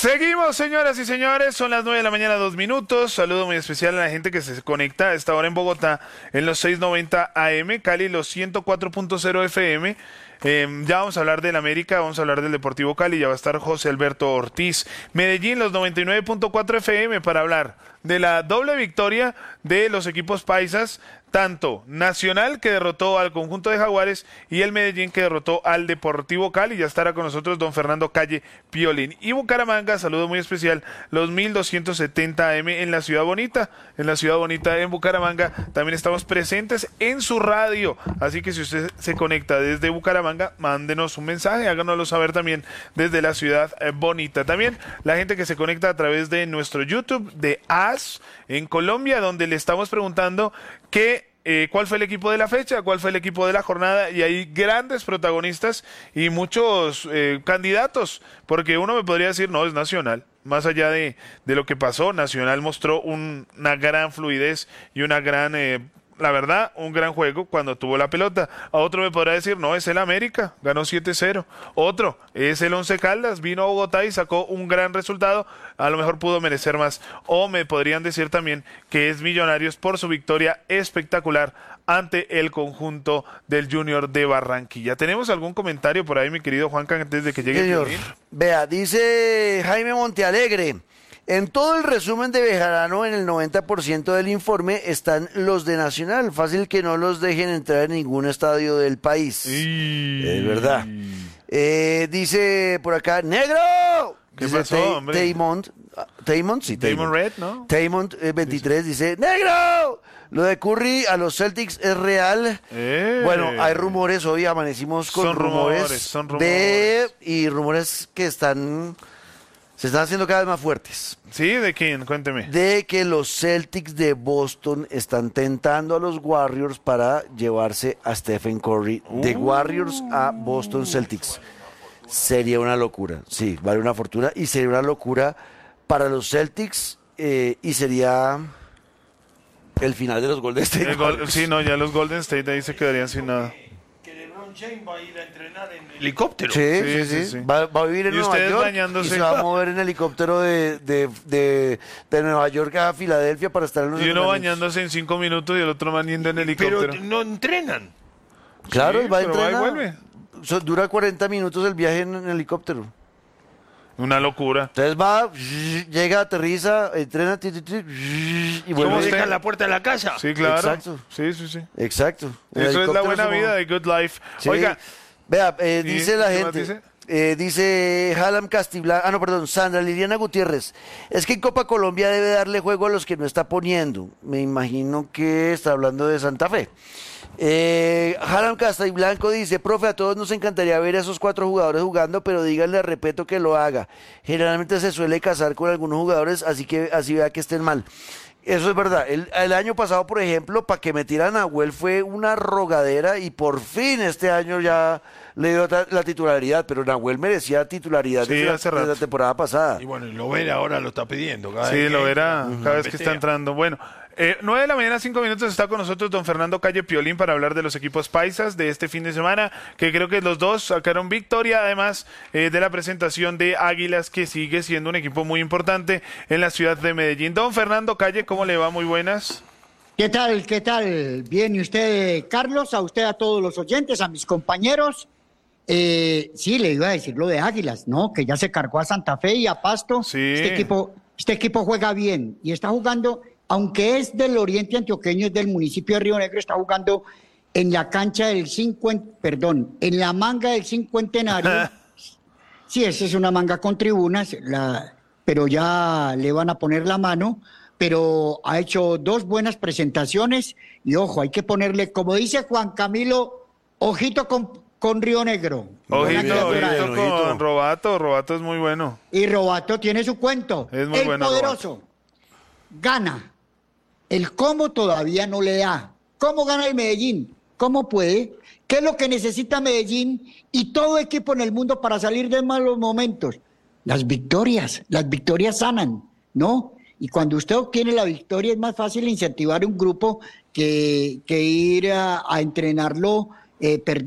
Seguimos, señoras y señores, son las 9 de la mañana, 2 minutos. Saludo muy especial a la gente que se conecta a esta hora en Bogotá en los 690 AM, Cali los 104.0 FM. Ya vamos a hablar del América, vamos a hablar del Deportivo Cali, ya va a estar José Alberto Ortiz. Medellín los 99.4 FM para hablar de la doble victoria de los equipos paisas, tanto Nacional, que derrotó al conjunto de Jaguares, y el Medellín, que derrotó al Deportivo Cali. Ya estará con nosotros don Fernando Calle Piolín. Y Bucaramanga, saludo muy especial, los 1270 AM en la Ciudad Bonita. En la Ciudad Bonita, en Bucaramanga, también estamos presentes en su radio. Así que si usted se conecta desde Bucaramanga, mándenos un mensaje, háganoslo saber también desde la Ciudad Bonita. También la gente que se conecta a través de nuestro YouTube de AS en Colombia, donde le estamos preguntando cuál fue el equipo de la fecha, cuál fue el equipo de la jornada, y hay grandes protagonistas y muchos candidatos, porque uno me podría decir, no, es Nacional. Más allá de lo que pasó, Nacional mostró una gran fluidez y una gran, la verdad, un gran juego cuando tuvo la pelota. A otro me podrá decir, no, es el América, ganó 7-0. Otro, es el Once Caldas, vino a Bogotá y sacó un gran resultado, a lo mejor pudo merecer más. O me podrían decir también que es Millonarios por su victoria espectacular ante el conjunto del Junior de Barranquilla. ¿Tenemos algún comentario por ahí, mi querido Juanca, antes de que llegue el Piolín? Vea, dice Jaime Montealegre: en todo el resumen de Bejarano, en el 90% del informe están los de Nacional. Fácil que no los dejen entrar en ningún estadio del país. Es verdad. Dice por acá, ¡negro! ¿Qué Dice pasó, hombre? Taymond, sí, Damon Red, ¿no? Taymond 23 dice, ¡negro! Lo de Curry a los Celtics es real. Bueno, hay rumores, hoy amanecimos con rumores. Y rumores que se están haciendo cada vez más fuertes. ¿Sí? ¿De quién? Cuénteme. De que los Celtics de Boston están tentando a los Warriors para llevarse a Stephen Curry. De Warriors a Boston Celtics. Sería una locura. Sí, vale una fortuna. Y sería una locura para los Celtics y sería el final de los Golden State. Sí, no, ya los Golden State ahí se quedarían sin nada. James va a ir a entrenar en helicóptero. Sí. Va a vivir en ¿Y Nueva ustedes York bañándose? y se va a mover en helicóptero de Nueva York a Filadelfia para estar en los Y uno entrenamientos. bañándose en 5 minutos y el otro man yendo en helicóptero. Pero no entrenan. Claro, Sí, él va a pero va y entrenar. vuelve. Dura 40 minutos el viaje en helicóptero. Una locura. Entonces va, llega, aterriza, entrena y ¿Cómo vuelve. usted? dejan la puerta de la casa? Sí, claro. Exacto. Sí. Exacto. El Eso es la helicóptero buena como- vida de Good Life. Sí. Oiga, Vea, dice la qué más gente. dice? Dice Halam Castiblanco, Sandra Liliana Gutiérrez. Es que en Copa Colombia debe darle juego a los que no está poniendo. Me imagino que está hablando de Santa Fe. Halam Castiblanco dice, profe, a todos nos encantaría ver a esos 4 jugadores jugando, pero díganle a Repeto que lo haga. Generalmente se suele casar con algunos jugadores, así vea que estén mal. Eso es verdad. El año pasado, por ejemplo, para que metieran a Nahuel fue una rogadera y por fin este año ya le dio la titularidad, pero Nahuel merecía titularidad Sí, desde hace la rato. temporada pasada. Y bueno, lo ver ahora lo está pidiendo. Cada sí, vez lo que verá entra, cada vez que petea. está entrando. Bueno, 9 de la mañana, 5 minutos, está con nosotros don Fernando Calle Piolín para hablar de los equipos paisas de este fin de semana, que creo que los dos sacaron victoria, además de la presentación de Águilas, que sigue siendo un equipo muy importante en la ciudad de Medellín. Don Fernando Calle, ¿cómo le va? Muy buenas. ¿Qué tal? ¿Qué tal? Bien, ¿y usted, Carlos? A usted, a todos los oyentes, a mis compañeros. Sí, le iba a decir lo de Águilas, ¿no? Que ya se cargó a Santa Fe y a Pasto. Sí. Este equipo juega bien y está jugando, aunque es del oriente antioqueño, es del municipio de Río Negro, está jugando en la cancha del en la manga del cincuentenario. Sí, esa es una manga con tribunas, pero ya le van a poner la mano. Pero ha hecho 2 buenas presentaciones y ojo, hay que ponerle, como dice Juan Camilo, ojito con Río Negro. Ojito bien, con Robato es muy bueno. Y Robato tiene su cuento. Es muy el bueno, poderoso gana. El cómo todavía no le da. ¿Cómo gana el Medellín? ¿Cómo puede? ¿Qué es lo que necesita Medellín y todo equipo en el mundo para salir de malos momentos? Las victorias sanan, ¿no? Y cuando usted obtiene la victoria es más fácil incentivar un grupo que ir a entrenarlo perdiendo.